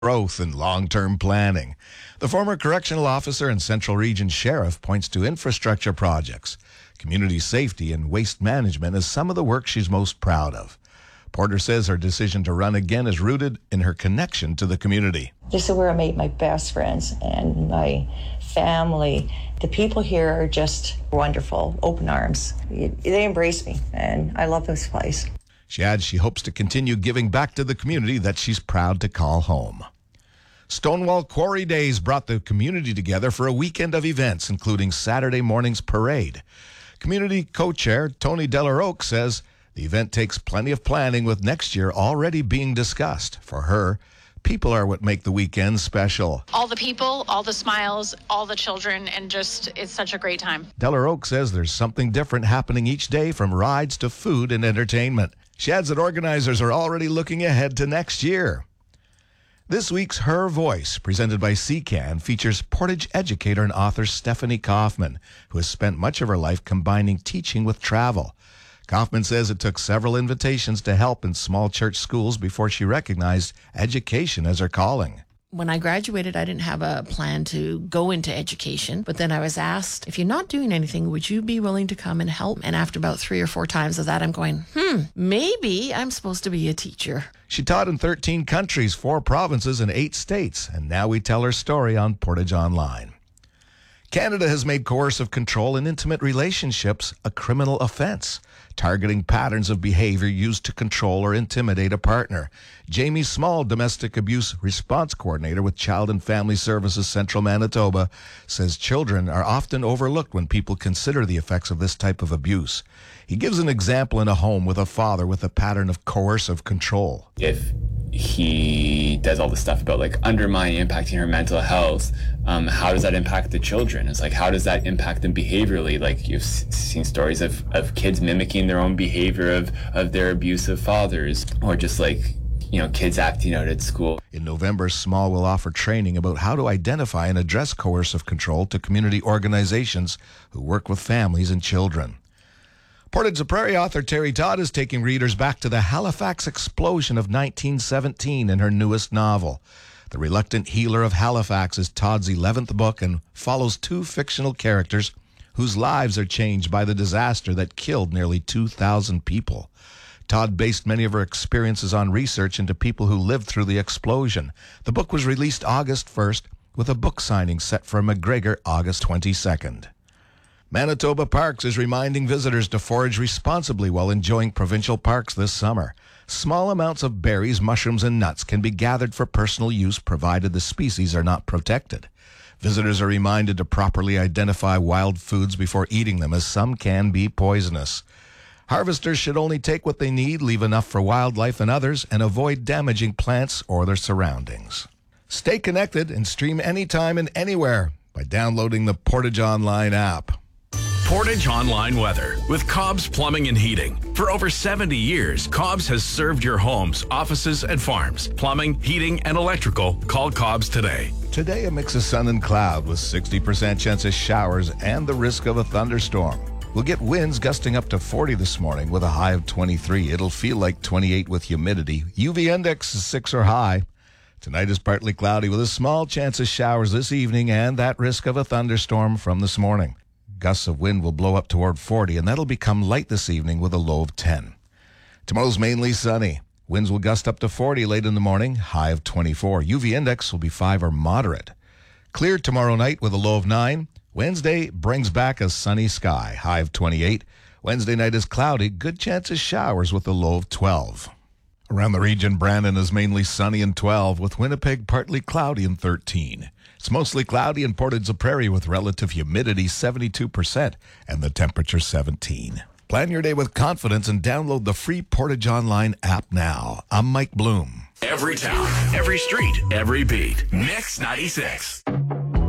growth and long-term planning. The former correctional officer and Central Region Sheriff points to infrastructure projects, community safety, and waste management as some of the work she's most proud of. Porter says her decision to run again is rooted in her connection to the community. This is where I made my best friends and my family. The people here are just wonderful, open arms. They embrace me, and I love this place. She adds she hopes to continue giving back to the community that she's proud to call home. Stonewall Quarry Days brought the community together for a weekend of events, including Saturday morning's parade. Community co-chair Tony Delaroque says the event takes plenty of planning, with next year already being discussed. For her, people are what make the weekend special. All the people, all the smiles, all the children, and just, it's such a great time. Delaroque says there's something different happening each day, from rides to food and entertainment. She adds that organizers are already looking ahead to next year. This week's Her Voice, presented by CCAN, features Portage educator and author Stephanie Kaufman, who has spent much of her life combining teaching with travel. Kaufman says it took several invitations to help in small church schools before she recognized education as her calling. When I graduated, I didn't have a plan to go into education, but then I was asked, if you're not doing anything, would you be willing to come and help? And after about 3 or 4 times of that, I'm going, maybe I'm supposed to be a teacher. She taught in 13 countries, 4 provinces, and 8 states, and now we tell her story on Portage Online. Canada has made coercive control in intimate relationships a criminal offense, targeting patterns of behavior used to control or intimidate a partner. Jamie Small, domestic abuse response coordinator with Child and Family Services Central Manitoba, says children are often overlooked when people consider the effects of this type of abuse. He gives an example in a home with a father with a pattern of coercive control. If he does all this stuff about like undermining, impacting her mental health, how does that impact the children? It's like, how does that impact them behaviorally? Like, you've seen stories of kids mimicking their own behavior of their abusive fathers, or just like, kids acting out at school. In November, Small will offer training about how to identify and address coercive control to community organizations who work with families and children. Portage Prairie author Terry Todd is taking readers back to the Halifax explosion of 1917 in her newest novel. The Reluctant Healer of Halifax is Todd's 11th book and follows 2 fictional characters whose lives are changed by the disaster that killed nearly 2,000 people. Todd based many of her experiences on research into people who lived through the explosion. The book was released August 1st, with a book signing set for McGregor August 22nd. Manitoba Parks is reminding visitors to forage responsibly while enjoying provincial parks this summer. Small amounts of berries, mushrooms, and nuts can be gathered for personal use, provided the species are not protected. Visitors are reminded to properly identify wild foods before eating them, as some can be poisonous. Harvesters should only take what they need, leave enough for wildlife and others, and avoid damaging plants or their surroundings. Stay connected and stream anytime and anywhere by downloading the Portage Online app. Portage Online weather with Cobb's Plumbing and Heating. For over 70 years, Cobb's has served your homes, offices, and farms. Plumbing, heating, and electrical. Call Cobb's today. Today, a mix of sun and cloud with 60% chance of showers and the risk of a thunderstorm. We'll get winds gusting up to 40 this morning with a high of 23. It'll feel like 28 with humidity. UV index is 6 or high. Tonight is partly cloudy with a small chance of showers this evening and that risk of a thunderstorm from this morning. Gusts of wind will blow up toward 40, and that'll become light this evening with a low of 10. Tomorrow's mainly sunny. Winds will gust up to 40 late in the morning, high of 24. UV index will be 5 or moderate. Clear tomorrow night with a low of 9. Wednesday brings back a sunny sky, high of 28. Wednesday night is cloudy, good chance of showers with a low of 12. Around the region, Brandon is mainly sunny and 12, with Winnipeg partly cloudy and 13. It's mostly cloudy in Portage Prairie with relative humidity 72% and the temperature 17. Plan your day with confidence and download the free Portage Online app now. I'm Mike Bloom. Every town, every street, every beat. Mix 96.